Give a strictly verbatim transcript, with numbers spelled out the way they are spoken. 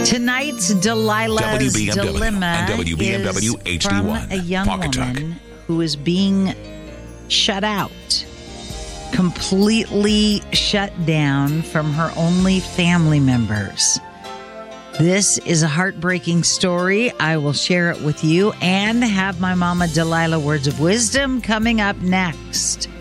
Tonight's Delilah's W B M W Dilemma and W B M W is H D one. from a young Pawcatuck. woman who is being shut out, completely shut down from her only family members. This is a heartbreaking story. I will share it with you and have my mama Delilah words of wisdom coming up next.